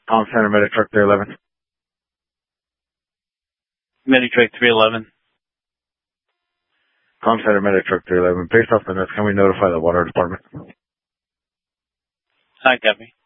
Palm Center, Medic Truck 311. Medic Truck 311. Palm Center, Medic Truck 311. Based off the notes, can we notify the water department? Hi, copy.